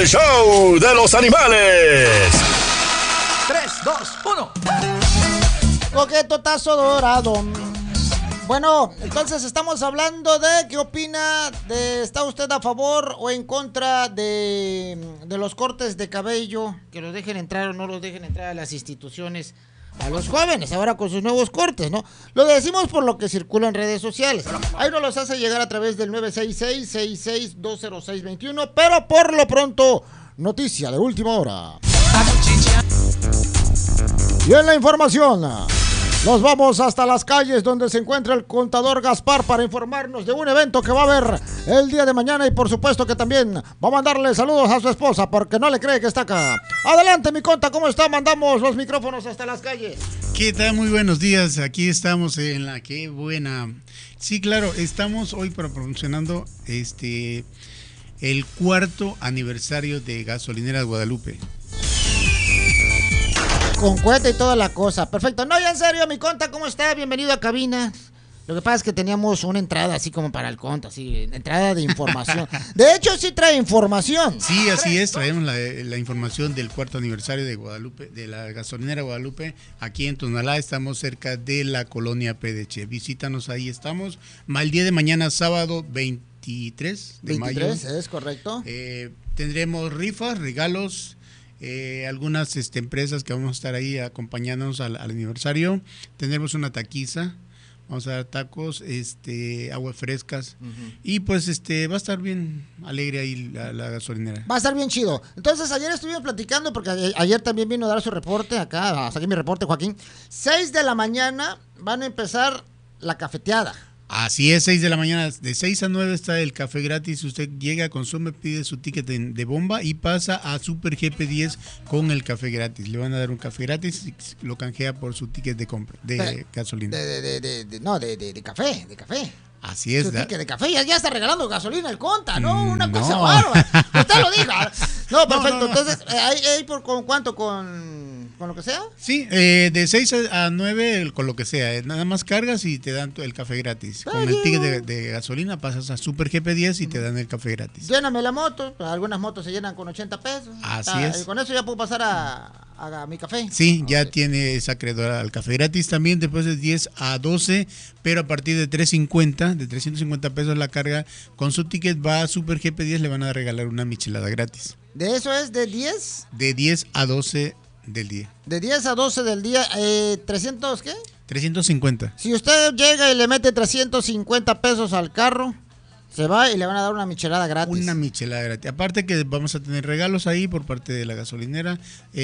el show de los animales. 3, 2, 1. Coqueto tazo dorado. Bueno, entonces estamos hablando de qué opina ¿está usted a favor o en contra de los cortes de cabello? Que los dejen entrar o no los dejen entrar a las instituciones, a los jóvenes, ahora con sus nuevos cortes, ¿no? Lo decimos por lo que circula en redes sociales. Ahí nos los hace llegar a través del 966-66-20621, pero por lo pronto, noticia de última hora. Y en la información, nos vamos hasta las calles donde se encuentra el contador Gaspar para informarnos de un evento que va a haber el día de mañana y por supuesto que también va a mandarle saludos a su esposa porque no le cree que está acá. Adelante, mi conta, ¿cómo está? Mandamos los micrófonos hasta las calles. ¿Qué tal? Muy buenos días. Aquí estamos en la Qué Buena. Sí, claro, estamos hoy promocionando el 4º aniversario de Gasolineras Guadalupe. Con cohete y toda la cosa. Perfecto. No, ya en serio, mi conta, ¿cómo está? Bienvenido a cabina. Lo que pasa es que teníamos una entrada así como para el conta, así, entrada de información. De hecho, sí trae información. Sí, así es, traemos la información del 4º aniversario de Guadalupe, de la Gasolinera Guadalupe, aquí en Tonalá. Estamos cerca de la colonia PDC. Visítanos, ahí estamos. El día de mañana, sábado 23 de mayo. 23, es correcto. Tendremos rifas, regalos. Algunas empresas que vamos a estar ahí acompañándonos al aniversario. Tendremos una taquiza, vamos a dar tacos, aguas frescas, y pues va a estar bien alegre ahí la gasolinera. Va a estar bien chido. Entonces ayer estuvimos platicando porque ayer también vino a dar su reporte acá, hasta aquí mi reporte, Joaquín. 6 de la mañana van a empezar la cafeteada. Así es, 6 de la mañana, de 6 a 9 está el café gratis. Usted llega, consume, pide su ticket de bomba y pasa a Super GP10 con el café gratis. Le van a dar un café gratis y lo canjea por su ticket de compra, de gasolina. De café. Así es. Su ticket de café, ya está regalando gasolina el conta, ¿no? Una cosa bárbara. Usted lo diga. No, perfecto. No. Entonces, ¿ahí con cuánto? ¿Con lo que sea? Sí, de 6 a 9 con lo que sea. Nada más cargas y te dan el café gratis. Con el ticket de gasolina pasas a Super GP10 y te dan el café gratis. Lléname la moto. Algunas motos se llenan con 80 pesos. Así es. Y con eso ya puedo pasar a mi café. Sí, ya tiene esa acreedora al café gratis también después de 10 a 12, pero a partir de 350 pesos la carga, con su ticket va a Super GP10, le van a regalar una michelada gratis. ¿De eso es de 10? De 10 a 12 del día. De 10 a 12 del día, ¿300 qué? 350. Si usted llega y le mete 350 pesos al carro, se va y le van a dar una michelada gratis. Una michelada gratis. Aparte que vamos a tener regalos ahí por parte de la gasolinera.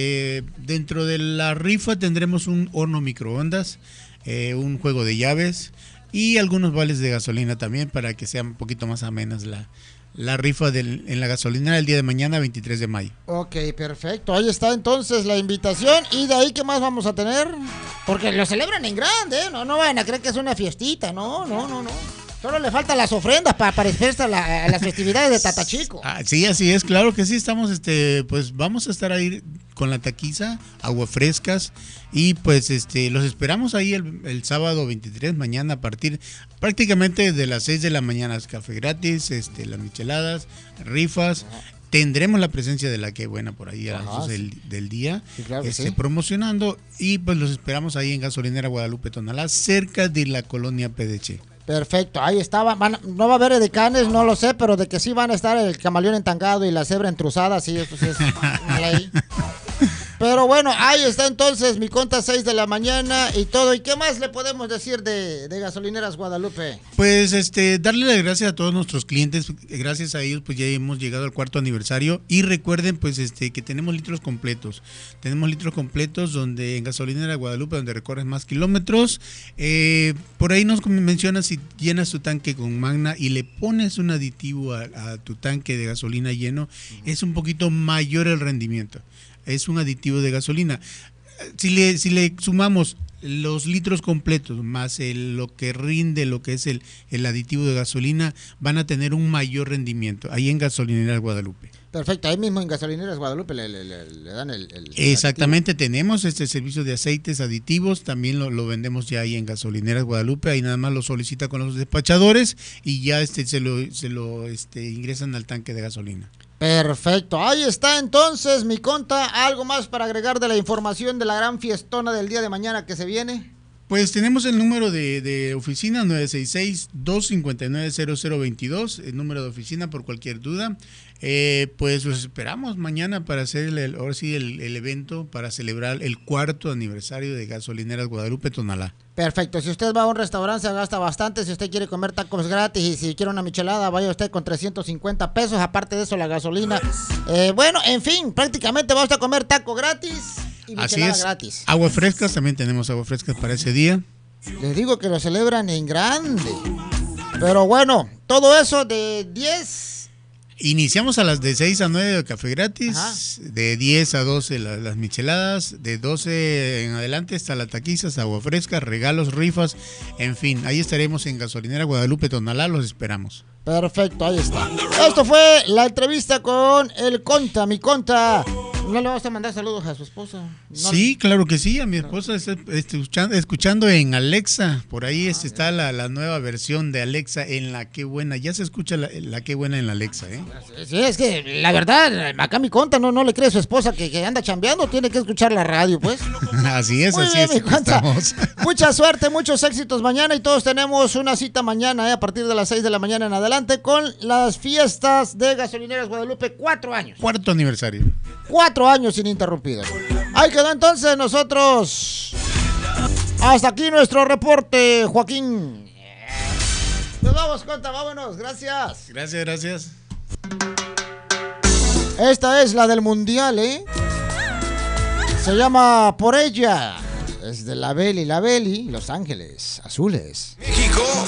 Dentro de la rifa tendremos un horno microondas, un juego de llaves y algunos vales de gasolina también para que sea un poquito más amenas la rifa en la gasolinera el día de mañana, 23 de mayo. Ok, perfecto. Ahí está entonces la invitación. ¿Y de ahí qué más vamos a tener? Porque lo celebran en grande, ¿eh? No vayan a creer que es una fiestita. No. Solo le faltan las ofrendas para parecerse a las festividades de Tatachico. Sí, así es, claro que sí. Estamos, pues vamos a estar ahí con la taquiza, aguas frescas y pues los esperamos ahí el sábado 23, mañana a partir prácticamente de las 6 de la mañana. Es café gratis, las micheladas, rifas. Tendremos la presencia de la Qué Buena por ahí a las 12 del día, sí, claro que sí, promocionando, y pues los esperamos ahí en Gasolinera Guadalupe Tonalá, cerca de la colonia PDC. Perfecto, ahí estaba. No va a haber edecanes, no lo sé, pero de que sí van a estar el camaleón entangado y la cebra entruzada, sí, eso sí es ley. Pero bueno, ahí está entonces mi conta, 6 de la mañana y todo. ¿Y qué más le podemos decir de Gasolineras Guadalupe? Pues darle las gracias a todos nuestros clientes. Gracias a ellos pues ya hemos llegado al 4º aniversario. Y recuerden pues que tenemos litros completos. Tenemos litros completos donde en Gasolinera Guadalupe, donde recorres más kilómetros. Por ahí nos mencionas si llenas tu tanque con Magna y le pones un aditivo a tu tanque de gasolina lleno, es un poquito mayor el rendimiento. Es un aditivo de gasolina. Si le sumamos los litros completos más lo que rinde, lo que es el aditivo de gasolina, van a tener un mayor rendimiento ahí en Gasolineras Guadalupe. Perfecto, ahí mismo en Gasolineras Guadalupe le dan el Exactamente, aditivo. Tenemos este servicio de aceites aditivos, también lo vendemos ya ahí en Gasolineras Guadalupe. Ahí nada más lo solicita con los despachadores y ya se lo ingresan al tanque de gasolina. Perfecto, ahí está entonces, mi conta. ¿Algo más para agregar de la información de la gran fiestona del día de mañana que se viene? Pues tenemos el número de oficina 966-259-0022, el número de oficina por cualquier duda. Pues los esperamos mañana para hacer ahora sí el evento para celebrar el 4º aniversario de Gasolineras Guadalupe Tonalá. Perfecto, si usted va a un restaurante se gasta bastante, si usted quiere comer tacos gratis y si quiere una michelada, vaya usted con 350 pesos, aparte de eso la gasolina. Bueno, en fin, prácticamente va usted a comer taco gratis y michelada gratis. Agua frescas, también tenemos agua frescas para ese día. Les digo que lo celebran en grande. Pero bueno, todo eso de 10... Iniciamos a las de 6 a 9 de café gratis, Ajá. de 10 a 12 las micheladas, de 12 en adelante hasta la taquizas, agua fresca, regalos, rifas, en fin, ahí estaremos en Gasolinera Guadalupe Tonalá, los esperamos. Perfecto, ahí está. Esto fue la entrevista con el Conta, mi Conta. ¿No le vas a mandar saludos a su esposa? No. Sí, claro que sí, a mi esposa está escuchando en Alexa, por ahí está la nueva versión de Alexa en la Qué Buena, ya se escucha la Qué Buena en la Alexa, ¿eh? Sí, es que la verdad, acá mi Conta no le cree a su esposa que anda chambeando, tiene que escuchar la radio, pues. Así es, Muy así bien, es. mi Conta. Estamos. Mucha suerte, muchos éxitos mañana y todos tenemos una cita mañana, a partir de las 6 de la mañana en adelante con las fiestas de Gasolineras Guadalupe, 4 años. 4º aniversario. 4 años ininterrumpidos. Ahí quedó entonces nosotros. Hasta aquí nuestro reporte, Joaquín. Nos vamos, Conta, vámonos, gracias. Gracias. Esta es la del mundial, ¿eh? Se llama Por Ella. Es de La Beli, Los Ángeles Azules. México